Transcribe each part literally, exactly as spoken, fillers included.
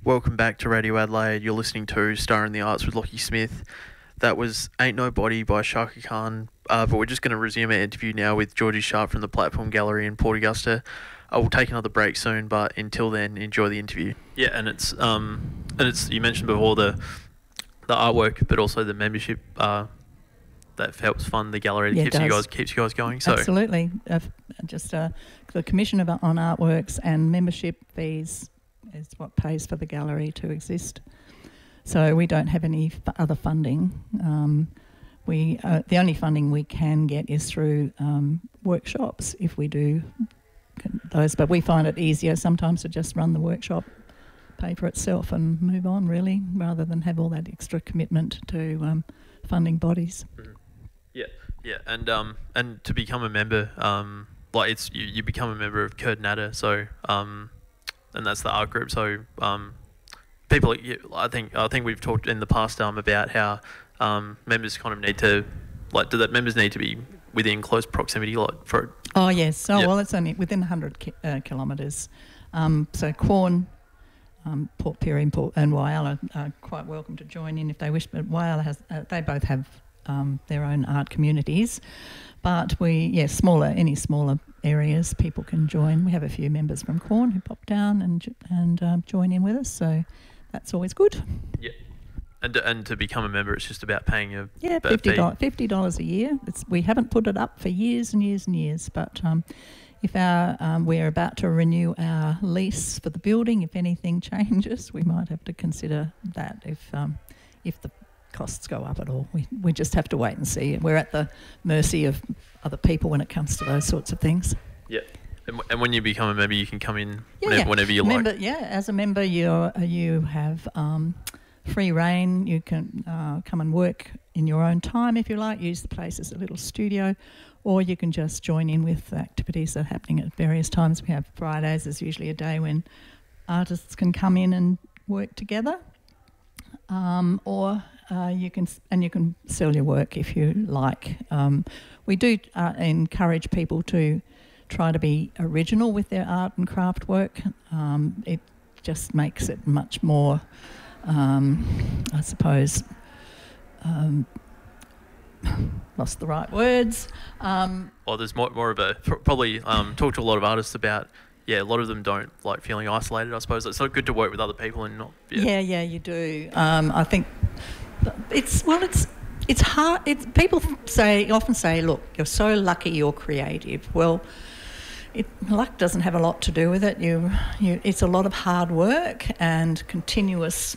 Welcome back to Radio Adelaide. You're listening to Star in the Arts with Lockie Smith. That was Ain't Nobody by Shaka Khan, uh, but we're just going to resume our interview now with Georgie Sharp from the Platform Gallery in Port Augusta. I will take another break soon, but until then, enjoy the interview. Yeah, and it's um, and it's you mentioned before the the artwork, but also the membership uh, that helps fund the gallery, that Yeah, it keeps you does. guys keeps you guys going. So Absolutely. Uh, just uh, the commission of, on artworks and membership fees is what pays for the gallery to exist. So we don't have any f- other funding. Um, we uh, the only funding we can get is through um, workshops if we do those. But we find it easier sometimes to just run the workshop, pay for itself, and move on really, rather than have all that extra commitment to um, funding bodies. Mhm. Yeah, yeah, and um, and to become a member, um, like it's you, you become a member of Kurd Natter, so um, and that's the art group. So um, people, you- I think I think we've talked in the past um about how um members kind of need to, like, do that members need to be within close proximity, like for Oh yes. Oh Yep. well, it's only within one hundred ki- uh, kilometres. Um, so Quorn, um, Port Pirie and, Port, and Whyalla are quite welcome to join in if they wish. But Whyalla has, uh, they both have um, their own art communities. But we, yeah, smaller, any smaller areas, people can join. We have a few members from Quorn who pop down and jo- and um, join in with us. So that's always good. yeah, and to, and to become a member, it's just about paying a Yeah, a fifty fee. dollars fifty dollars a year. It's, we haven't put it up for years and years and years, but um, if our um, we're about to renew our lease for the building, if anything changes, we might have to consider that if um, if the costs go up at all. We we just have to wait and see. We're at the mercy of other people when it comes to those sorts of things. Yeah, and, w- and when you become a member, you can come in Yeah, whenever, yeah. whenever you member, like. Yeah, as a member, you you have um, free reign. You can uh, come and work in your own time if you like. Use the place as a little studio, or you can just join in with activities that are happening at various times. We have Fridays. There's usually a day when artists can come in and work together, um, or uh, you can and you can sell your work if you like. Um, we do uh, encourage people to try to be original with their art and craft work. Um, it just makes it much more, um, I suppose, um, lost the right words. Um, Well, there's more, more of a pr- probably um, talk to a lot of artists about. Yeah, a lot of them don't like feeling isolated. I suppose it's not good to work with other people and not. Yeah, yeah, yeah, you do. Um, I think it's well, it's it's hard. It's people say often say, look, you're so lucky you're creative. Well, it, luck doesn't have a lot to do with it. You, you, it's a lot of hard work and continuous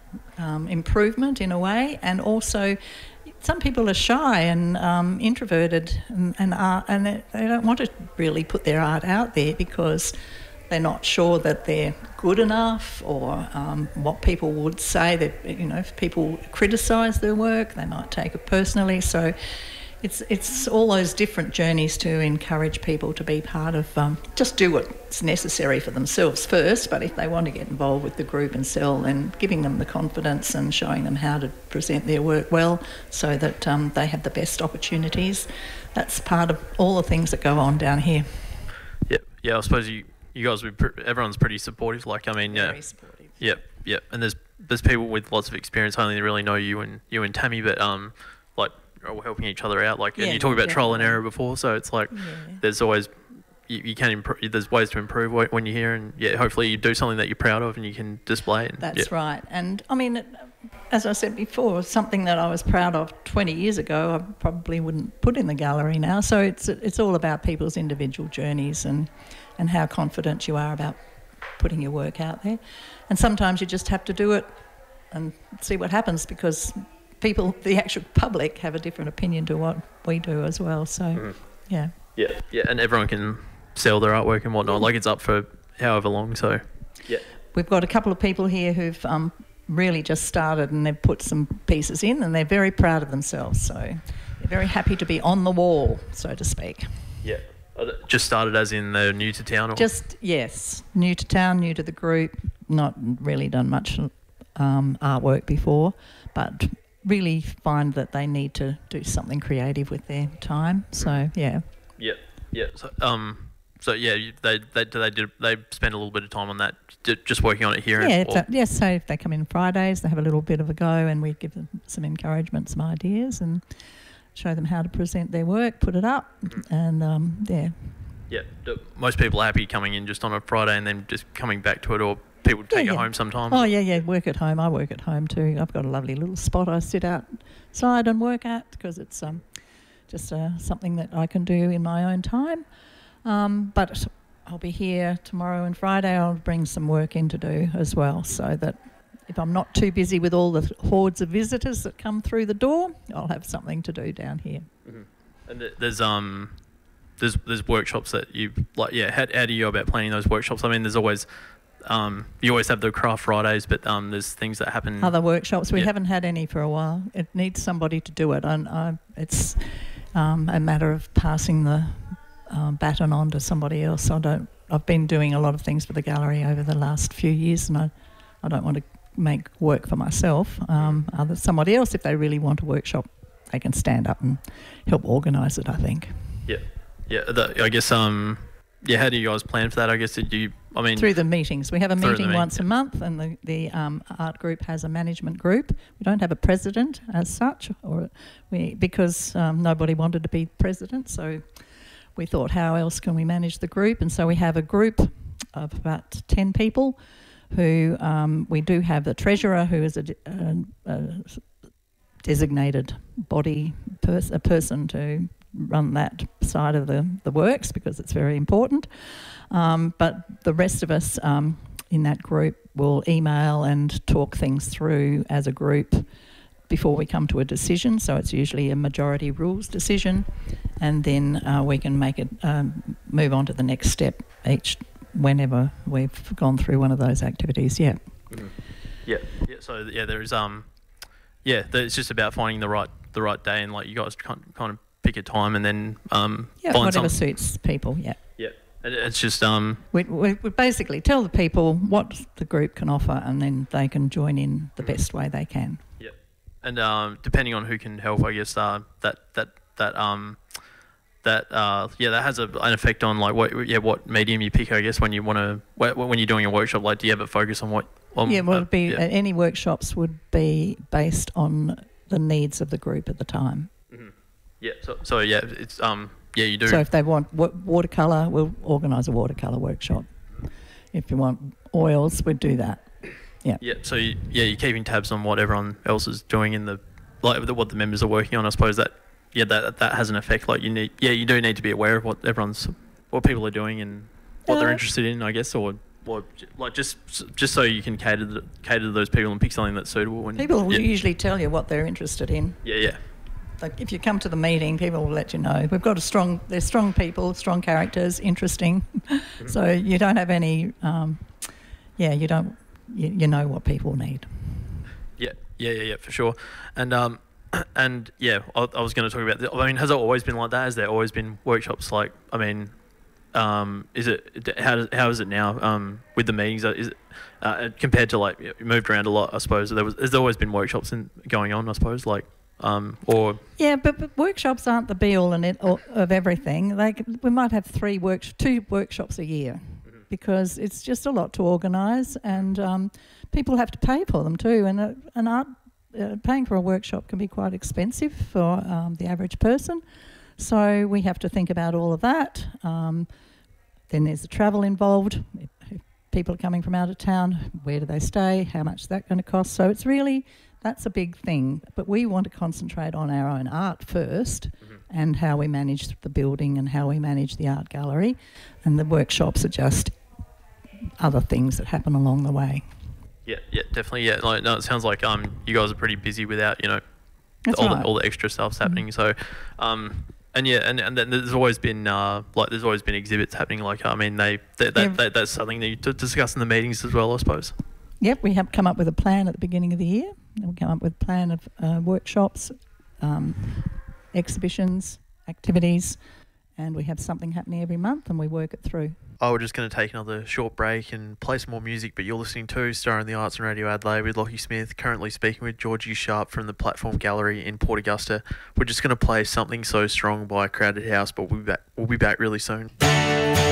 um, improvement in a way, and also some people are shy and um, introverted, and and, are, and they, they don't want to really put their art out there because they're not sure that they're good enough, or um, what people would say. That, you know, if people criticise their work, they might take it personally. So it's it's all those different journeys to encourage people to be part of. Um, just do what's necessary for themselves first, but if they want to get involved with the group and sell, then giving them the confidence and showing them how to present their work well, so that um, they have the best opportunities. That's part of all the things that go on down here. yeah, yeah. I suppose you, you guys, would pr- everyone's pretty supportive. Like, I mean, yeah, Very supportive. yeah, yeah. And there's there's people with lots of experience. Only really know you and you and Tammy, but um, like, are all helping each other out. Like, and Yeah, you talked about trial and definitely. error before, so it's like Yeah. there's always you, you can improve. There's ways to improve wh- when you're here, and yeah, hopefully you do something that you're proud of and you can display it. And, That's yeah. right. And I mean, it- as I said before, something that I was proud of twenty years ago, I probably wouldn't put in the gallery now. So it's it's all about people's individual journeys and, and how confident you are about putting your work out there. And sometimes you just have to do it and see what happens, because people, the actual public, have a different opinion to what we do as well. So, Mhm. yeah. Yeah, yeah, and everyone can sell their artwork and whatnot. Like, it's up for however long. So, yeah, We've got a couple of people here who've um, really just started, and they've put some pieces in, and they're very proud of themselves. So they're very happy to be on the wall, so to speak. yeah. Uh, Just started as in they're new to town, or Just, yes, new to town, new to the group, not really done much um, artwork before, but really find that they need to do something creative with their time. So, yeah. yeah, yeah. So, um, so yeah, you- they they do they did they spend a little bit of time on that, j- just working on it here. Yeah, and, it's a, yes. So if they come in Fridays, they have a little bit of a go, and we give them some encouragement, some ideas, and show them how to present their work, put it up, Mm-hmm. and um, yeah. Yeah, d- most people are happy coming in just on a Friday and then just coming back to it, or people take Yeah, it yeah. home sometimes. Oh yeah, yeah. Work at home. I work at home too. I've got a lovely little spot I sit outside and work at because it's um, just uh, something that I can do in my own time. Um, but I'll be here tomorrow and Friday. I'll bring some work in to do as well, so that if I'm not too busy with all the hordes of visitors that come through the door, I'll have something to do down here. Mm-hmm. And th- there's um, there's there's workshops that you like. Yeah, how, how do you go about planning those workshops? I mean, there's always um, you always have the craft Fridays, but um, there's things that happen. Other workshops, we Yeah. haven't had any for a while. It needs somebody to do it, and I, it's um, a matter of passing the um, baton on to somebody else. I don't. I've been doing a lot of things for the gallery over the last few years, and I, I don't want to make work for myself. Um, other somebody else, if they really want a workshop, they can stand up and help organise it, I think. Yeah, yeah. The, I guess um, yeah. How do you guys plan for that? I guess did you? I mean, Through the meetings. We have a Through the meeting meeting, once a month, and the, the um, art group has a management group. We don't have a president as such, or we because um, nobody wanted to be president, so we thought, how else can we manage the group? And so we have a group of about ten people who um, we do have the treasurer, who is a, a, a designated body, pers- a person to run that side of the, the works because it's very important. Um, but the rest of us um, in that group will email and talk things through as a group before we come to a decision. So it's usually a majority rules decision, and then uh, we can make it um, move on to the next step each whenever we've gone through one of those activities. Yeah. Mm-hmm. Yeah, yeah. So yeah, there's um, yeah, th- it's just about finding the right the right day, and like you guys kind kind of pick a time, and then um, Yeah, find whatever some. suits people. Yeah. Yeah, it, it's just um, We, we, we basically tell the people what the group can offer, and then they can join in the best way they can. yeah, and um, depending on who can help, I guess uh, that that that um. That uh yeah that has a, an effect on like what yeah what medium you pick, I guess, when you want to when you're doing a workshop. Like, do you have a focus on what on, Yeah, well, uh, it'd be, yeah. uh, any workshops would be based on the needs of the group at the time. Mhm. Yeah, so so yeah it's um yeah you do So if they want wa- watercolour, we'll organise a watercolour workshop. If you want oils, we'd do that. Yeah. yeah so you, yeah you're keeping tabs on what everyone else is doing in the like the, what the members are working on. I suppose that yeah that that has an effect. Like you need yeah you do need to be aware of what everyone's what people are doing and what they're Uh, interested in, I guess, or or j- like just just so you can cater to, cater to those people and pick something that's suitable. When, People will yeah, usually tell you what they're interested in. yeah yeah Like if you come to the meeting, people will let you know. We've got a strong, they're strong people, strong characters, interesting. So you don't have any, um, yeah, you don't, you, you know what people need. Yeah, yeah, yeah, yeah, for sure. And um, and yeah, I, I was going to talk about. The, I mean, has it always been like that? Has there always been workshops like? I mean, um, is it how does, how is it now? Um, with the meetings, is it uh, compared to like you moved around a lot? I suppose there was. Has there always been workshops in, going on? I suppose like um, or Yeah, but, but workshops aren't the be all and it all of everything. Like we might have three work, two workshops a year, because it's just a lot to organise, and um, people have to pay for them too. And uh, an art uh, paying for a workshop can be quite expensive for um, the average person. So we have to think about all of that. Um, then there's the travel involved. If, if people are coming from out of town, where do they stay? How much is that going to cost? So it's really, that's a big thing. But we want to concentrate on our own art first, mm-hmm. and how we manage the building and how we manage the art gallery. And the workshops are just other things that happen along the way. yeah, yeah, definitely. Yeah, like no, it sounds like um, you guys are pretty busy without you know That's all right. the all the extra stuff's happening. Mm-hmm. So, um, and yeah, and, and then there's always been uh, like there's always been exhibits happening. Like I mean, they, they that, Yeah. that that's something that you to discuss in the meetings as well, I suppose. Yep, we have come up with a plan at the beginning of the year. And we come up with a plan of uh, workshops, um, exhibitions, activities, and we have something happening every month and we work it through. Oh, we're just going to take another short break and play some more music, but you're listening to Star in the Arts and Radio Adelaide with Lockie Smith, currently speaking with Georgie Sharp from the Platform Gallery in Port Augusta. We're just going to play Something So Strong by Crowded House, but we'll be back, we'll be back really soon.